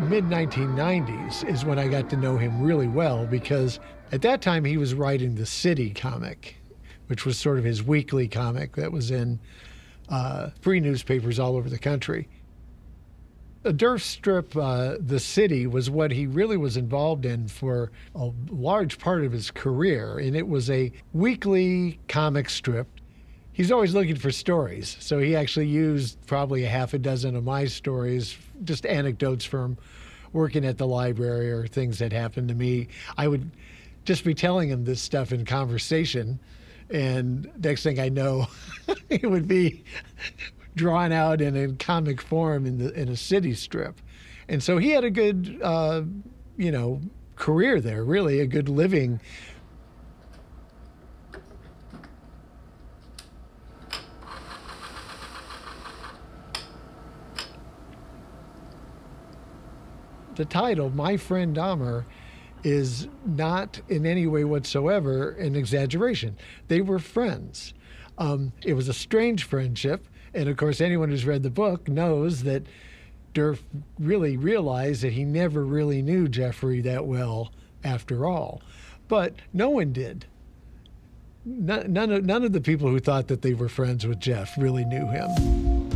mid-1990s is when I got to know him really well, because at that time he was writing the City comic, which was sort of his weekly comic that was in free newspapers all over the country. The Durf strip, The City, was what he really was involved in for a large part of his career, and it was a weekly comic strip. He's always looking for stories, so he actually used probably a half a dozen of my stories, just anecdotes from working at the library or things that happened to me. I would just be telling him this stuff in conversation, and next thing I know, it would be drawn out in a comic form in a City strip. And so he had a good, career there, really, a good living. The title, My Friend Dahmer, is not in any way whatsoever an exaggeration. They were friends. It was a strange friendship. And of course, anyone who's read the book knows that Durf really realized that he never really knew Jeffrey that well after all. But no one did. None of the people who thought that they were friends with Jeff really knew him.